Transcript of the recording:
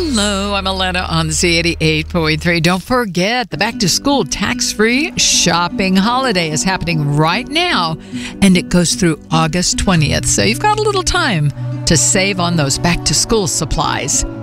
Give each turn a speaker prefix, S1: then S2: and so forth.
S1: Hello, I'm Alana on Z88.3. Don't forget, the back-to-school tax-free shopping holiday is happening right now, and it goes through August 20th. So you've got a little time to save on those back-to-school supplies.